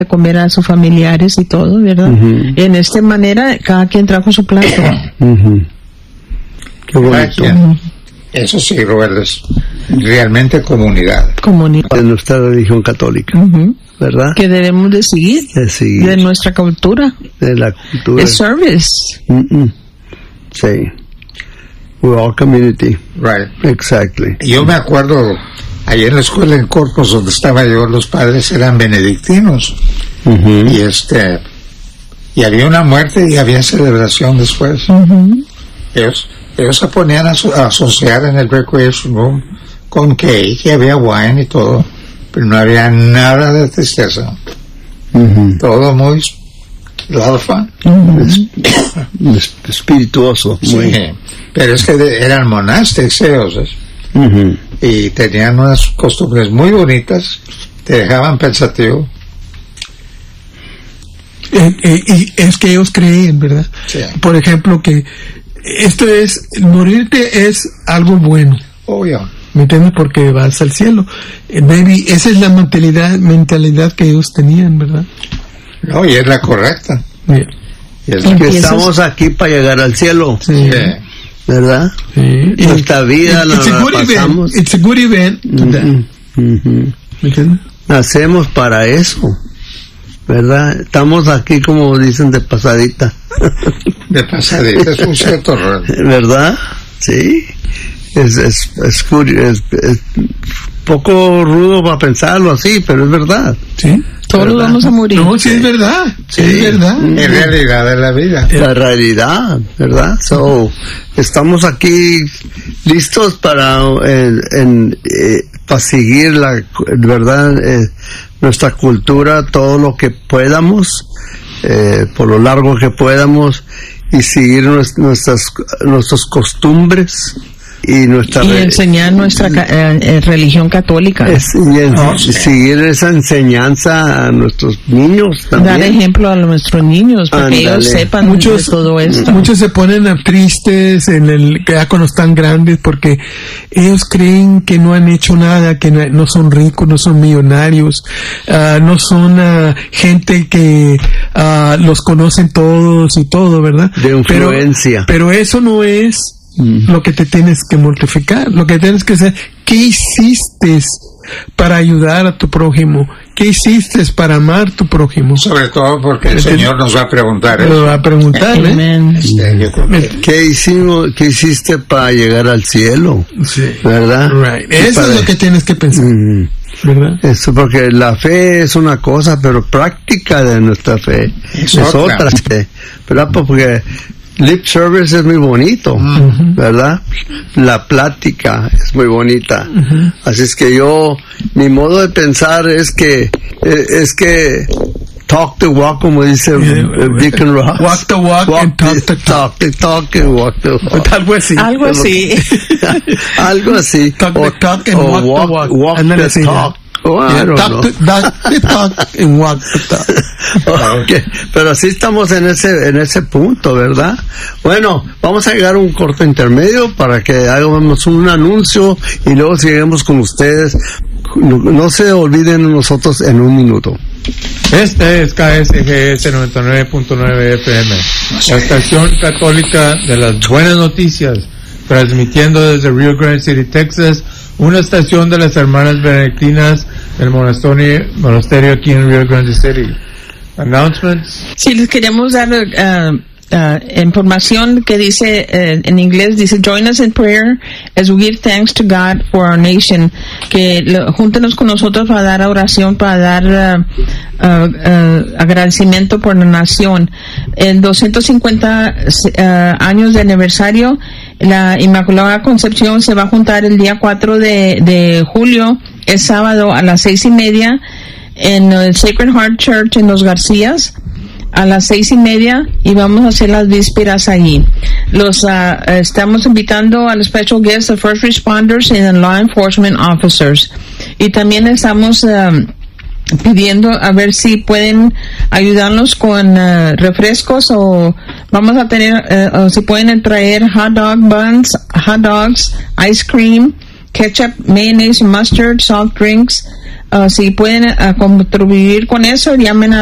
de comer a sus familiares y todo, ¿verdad? Uh-huh. En esta manera, cada quien trajo su plato. Uh-huh. Qué bonito. Eso sí, Robert, es realmente comunidad. De nuestra religión católica, uh-huh. ¿verdad? Que debemos de seguir. De nuestra cultura. De la cultura. El service. Uh-uh. Sí. We're all community. Right. Exactly. Yo me acuerdo, allí en la escuela en Corpus, donde estaba yo, los padres eran benedictinos. Uh-huh. Y había una muerte y había celebración después. Uh-huh. Ellos se ponían a asociar en el recreation room con cake, y había wine y todo, pero no había nada de tristeza. Uh-huh. Todo muy a lot of fun. Uh-huh. Espirituoso. Sí, pero es que eran monasticos ellos, uh-huh. y tenían unas costumbres muy bonitas, te dejaban pensativo. Y es que ellos creen, ¿verdad? Sí. Por ejemplo, que morirte es algo bueno. Obvio. ¿Me entiendes? Porque vas al cielo. Maybe esa es la mentalidad que ellos tenían, ¿verdad? No, y es la correcta. Yeah. Y es Que estamos aquí para llegar al cielo. Sí. ¿Verdad? Sí. Nuestra vida la pasamos. It's a good event. Uh-huh. Uh-huh. ¿Me entiendes? Nacemos para eso, ¿verdad? Estamos aquí, como dicen, de pasadita. De pasadita, es un cierto error. ¿Verdad? Sí. Es poco rudo para pensarlo así, pero es verdad. Sí. Todos vamos a morir. No, sí es verdad. Sí, es verdad. En realidad de la vida. La realidad, ¿verdad? So, estamos aquí listos para seguir verdad, nuestra cultura, todo lo que podamos, por lo largo que podamos, y seguir nuestras costumbres. Y enseñar nuestra religión católica. Seguir esa enseñanza a nuestros niños también. Dar ejemplo a nuestros niños para que ellos sepan de todo esto. Muchos se ponen tristes ya cuando están grandes porque ellos creen que no han hecho nada, que no son ricos, no son millonarios, no son gente que los conocen todos y todo, ¿verdad? De influencia. Pero eso no es lo que te tienes que mortificar. Lo que tienes que hacer, ¿qué hiciste para ayudar a tu prójimo? ¿Qué hiciste para amar a tu prójimo? Sobre todo porque el Señor nos va a preguntar eso. Nos va a preguntar, ¿Qué hiciste para llegar al cielo? Sí. ¿Verdad? Right. Eso es lo que tienes que pensar. ¿Verdad? Eso, porque la fe es una cosa, pero práctica de nuestra fe es otra fe. ¿Verdad? Porque lip service es muy bonito, ¿verdad? La plática es muy bonita. Así es que mi modo de pensar es que talk the walk, como dice Deacon Ross. Walk the walk and talk the talk. Talk and walk the walk. Algo así. Algo así. Talk the talk and walk the walk. Walk the talk. Talk the talk and walk the talk. Okay. Pero sí estamos en ese punto, ¿verdad? Bueno, vamos a llegar a un corto intermedio para que hagamos un anuncio y luego seguimos con ustedes. No se olviden de nosotros en un minuto. Este es KSGS 99.9 FM, la estación católica de las buenas noticias, transmitiendo desde Rio Grande City, Texas, una estación de las hermanas benedictinas del monasterio aquí en Rio Grande City. Announcements. Sí, les queríamos dar información que dice en inglés, dice join us in prayer as we give thanks to God for our nation, que júntenos con nosotros para dar oración, para dar agradecimiento por la nación. En 250 años de aniversario, la Inmaculada Concepción se va a juntar el día 4 de julio, el sábado a las 6:30 en el Sacred Heart Church en Los Garcías a las 6:30, y vamos a hacer las vísperas allí. Estamos invitando a los special guests, the first responders and the law enforcement officers, y también estamos pidiendo a ver si pueden ayudarnos con refrescos, o vamos a tener o si pueden traer hot dog buns, hot dogs, ice cream, ketchup, mayonnaise, mustard, soft drinks, si pueden contribuir con eso, llamen a